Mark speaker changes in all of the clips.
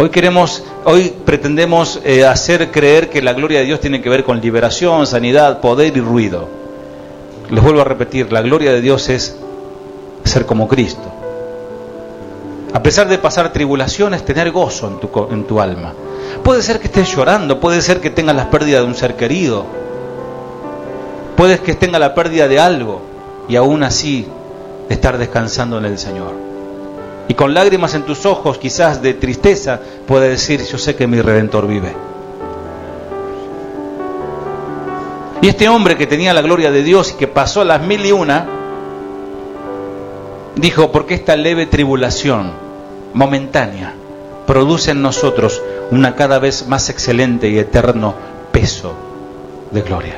Speaker 1: Hoy pretendemos hacer creer que la gloria de Dios tiene que ver con liberación, sanidad, poder y ruido. Les vuelvo a repetir, la gloria de Dios es ser como Cristo. A pesar de pasar tribulaciones, tener gozo en tu alma. Puede ser que estés llorando, puede ser que tengas la pérdida de un ser querido, puede que tengas la pérdida de algo, y aún así estar descansando en el Señor. Y con lágrimas en tus ojos, quizás de tristeza, puedes decir, yo sé que mi Redentor vive. Y este hombre que tenía la gloria de Dios y que pasó las 1001, dijo, porque esta leve tribulación momentánea produce en nosotros una cada vez más excelente y eterno peso de gloria.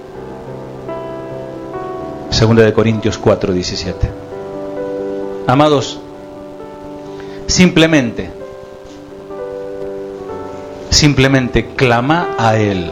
Speaker 1: 2 Corintios 4:17. Amados, simplemente clama a Él.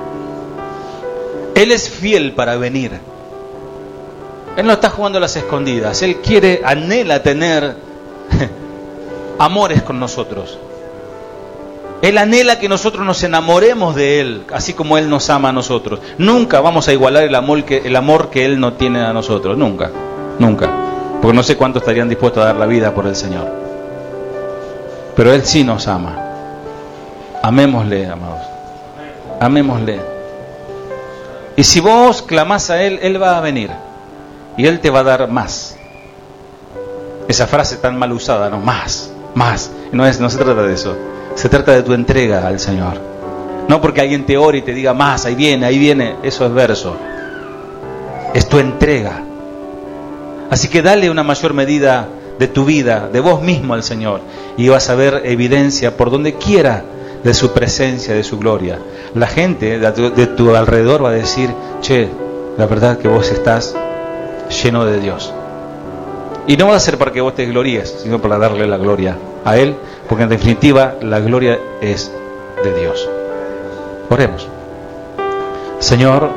Speaker 1: Él es fiel para venir. Él no está jugando a las escondidas. Él anhela tener amores con nosotros. Él anhela que nosotros nos enamoremos de Él, así como Él nos ama a nosotros. Nunca vamos a igualar el amor que Él no tiene a nosotros. Nunca. Porque no sé cuántos estarían dispuestos a dar la vida por el Señor. Pero Él sí nos ama. Amémosle, amados. Amémosle. Y si vos clamás a Él, Él va a venir. Y Él te va a dar más. Esa frase tan mal usada, ¿no? Más. No se trata de eso. Se trata de tu entrega al Señor. No porque alguien te ore y te diga más, ahí viene. Eso es verso. Es tu entrega. Así que dale una mayor medida de tu vida, de vos mismo al Señor. Y vas a ver evidencia por donde quiera de su presencia, de su gloria. La gente de tu alrededor va a decir, che, la verdad que vos estás lleno de Dios. Y no va a ser para que vos te gloríes, sino para darle la gloria a Él, porque en definitiva la gloria es de Dios. Oremos. Señor,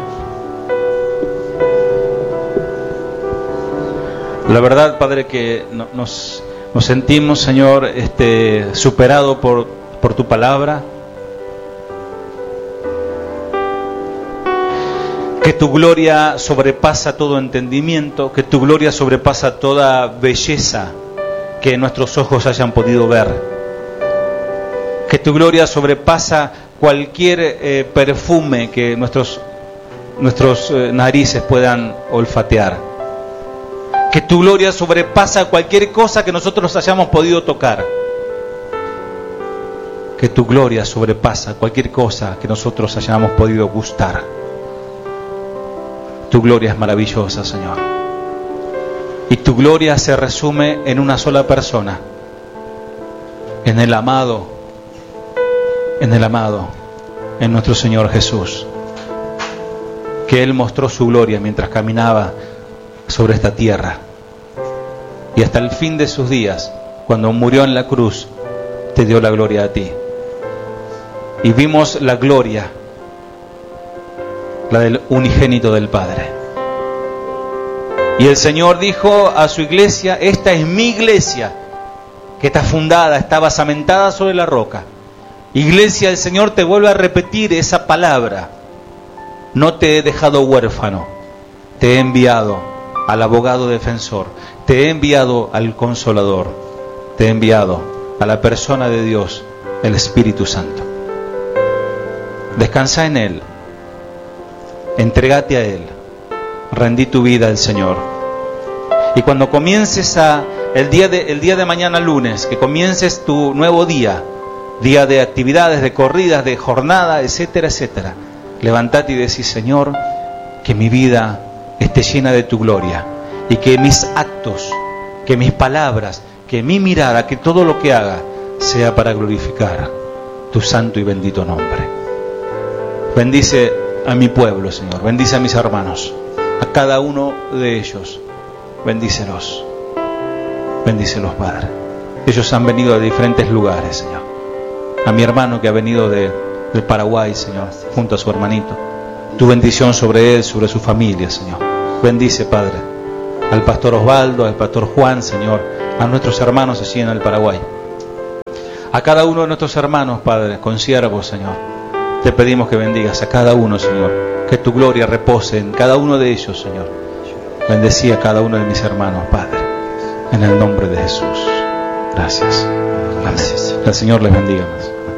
Speaker 1: la verdad, Padre, que nos sentimos, Señor, superado por tu palabra. Que tu gloria sobrepasa todo entendimiento, que tu gloria sobrepasa toda belleza que nuestros ojos hayan podido ver. Que tu gloria sobrepasa cualquier perfume que nuestros narices puedan olfatear. Que tu gloria sobrepasa cualquier cosa que nosotros hayamos podido tocar. Que tu gloria sobrepasa cualquier cosa que nosotros hayamos podido gustar. Tu gloria es maravillosa, Señor. Y tu gloria se resume en una sola persona. En el amado, en nuestro Señor Jesús. Que Él mostró su gloria mientras caminaba sobre esta tierra. Y hasta el fin de sus días, cuando murió en la cruz, te dio la gloria a ti. Y vimos la gloria, la del unigénito del Padre. Y el Señor dijo a su iglesia, esta es mi iglesia, que está fundada, está basamentada sobre la roca. Iglesia, el Señor te vuelve a repetir esa palabra. No te he dejado huérfano, te he enviado al abogado defensor, te he enviado al consolador, te he enviado a la persona de Dios, el Espíritu Santo. Descansa en Él. Entrégate a Él, rendí tu vida al Señor. Y cuando comiences el día de mañana lunes, que comiences tu nuevo día de actividades, de corridas, de jornada, etcétera, etcétera, levántate y decís, Señor, que mi vida esté llena de tu gloria y que mis actos, que mis palabras, que mi mirada, que todo lo que haga sea para glorificar tu santo y bendito nombre. Bendice a mi pueblo, Señor. Bendice a mis hermanos, a cada uno de ellos. Bendícelos. Bendícelos, Padre. Ellos han venido de diferentes lugares, Señor. A mi hermano que ha venido del Paraguay, Señor, junto a su hermanito. Tu bendición sobre él, sobre su familia, Señor. Bendice, Padre, al pastor Osvaldo, al pastor Juan, Señor, a nuestros hermanos allí en el Paraguay. A cada uno de nuestros hermanos, Padre, consiervos, Señor, te pedimos que bendigas a cada uno, Señor. Que tu gloria repose en cada uno de ellos, Señor. Bendecí a cada uno de mis hermanos, Padre, en el nombre de Jesús. Gracias. Amén. El Señor les bendiga más.